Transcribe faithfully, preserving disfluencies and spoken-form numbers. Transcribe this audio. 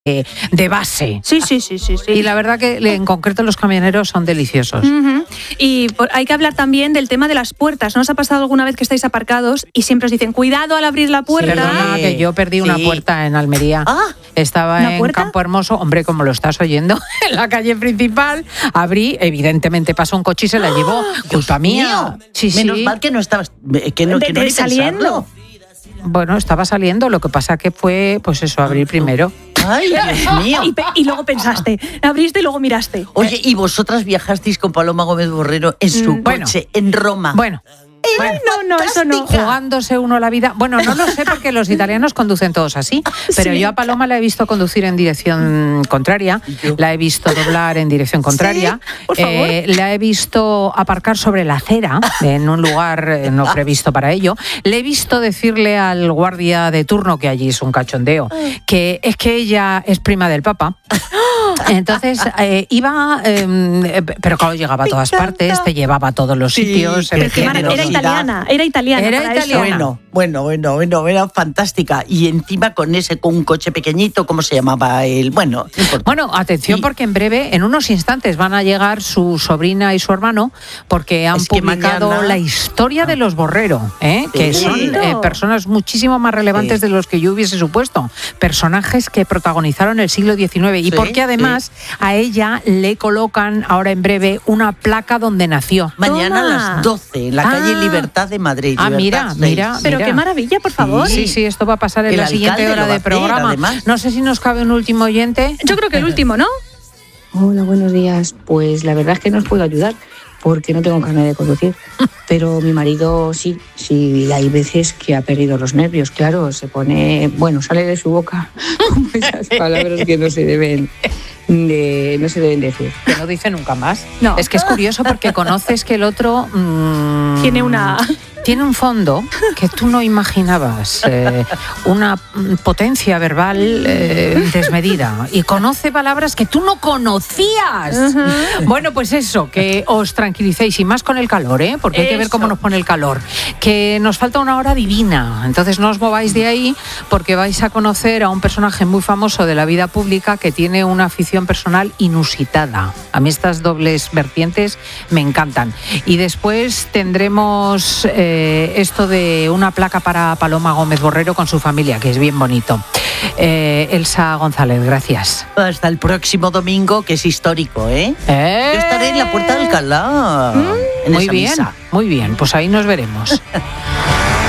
de, de base. Sí, sí, sí, sí, sí. Y la verdad que en concreto los camioneros son deliciosos. Uh-huh. Y por, hay que hablar también del tema de las puertas. ¿No os ha pasado alguna vez que estáis aparcados y siempre os dicen cuidado al abrir la puerta? Sí, perdona, que yo perdí sí. una puerta en Almería. Ah, Estaba en puerta? Campo Hermoso, hombre, como lo estás oyendo, en la calle principal. Abrí, evidentemente pasó un coche y se la llevó. ¡Oh, culpa mía! Sí, Menos sí. mal que no estabas que no, de, que no de saliendo. Bueno, estaba saliendo, lo que pasa que fue, pues eso, abrir primero. ¡Ay, Dios mío! Y, pe- y luego pensaste, abriste y luego miraste. Oye, ¿y vosotras viajasteis con Paloma Gómez Borrero en su mm, coche bueno, en Roma? Bueno. Bueno, no, no, eso no. Jugándose uno la vida. Bueno, no lo sé porque los italianos conducen todos así, pero sí. yo a Paloma la he visto conducir en dirección contraria, la he visto doblar en dirección contraria, ¿Sí? Por favor. Eh, la he visto aparcar sobre la acera en un lugar no previsto para ello, le he visto decirle al guardia de turno, que allí es un cachondeo, que es que ella es prima del Papa. Entonces eh, iba, eh, pero claro, llegaba a todas partes, te llevaba a todos los sitios. Sí, pero era italiana, era italiana. Era italiana. Bueno, bueno, bueno, bueno, era fantástica. Y encima con ese, con un coche pequeñito, ¿cómo se llamaba él? Bueno, no bueno, atención y... porque en breve, en unos instantes, van a llegar su sobrina y su hermano, porque han publicado mañana... la historia de los Borrero, ¿eh? Sí. que son eh, personas muchísimo más relevantes sí. de los que yo hubiese supuesto. Personajes que protagonizaron el siglo diecinueve. Y sí, porque además sí. a ella le colocan ahora en breve una placa donde nació. Mañana Toma. a las doce, en la ah. calle Libertad de Madrid. Ah, Libertad mira, mira. Pero mira. qué maravilla, por favor. Sí, sí, esto va a pasar en el la siguiente hora de programa. Hacer, no sé si nos cabe un último oyente. Yo creo que el último, ¿no? Hola, buenos días. Pues la verdad es que no os puedo ayudar porque no tengo carnet de conducir. Pero mi marido sí, sí, hay veces que ha perdido los nervios, claro, se pone, bueno, sale de su boca esas palabras que no se deben de, no se deben decir. Que no dice nunca más. No. Es que es curioso porque conoces que el otro mmm, tiene una... Tiene un fondo que tú no imaginabas, eh, una potencia verbal eh, desmedida y conoce palabras que tú no conocías. Uh-huh. Bueno, pues eso, que os tranquilicéis y más con el calor, ¿eh? Porque hay eso. que ver cómo nos pone el calor. Que nos falta una hora divina, entonces no os mováis de ahí porque vais a conocer a un personaje muy famoso de la vida pública que tiene una afición personal inusitada. A mí estas dobles vertientes me encantan. Y después tendremos... Eh, esto de una placa para Paloma Gómez Borrero con su familia, que es bien bonito. Eh, Elsa González, gracias. Hasta el próximo domingo, que es histórico, ¿eh? ¿Eh? Yo estaré en la Puerta de Alcalá. Mm, en muy esa bien, misa. muy bien, pues ahí nos veremos.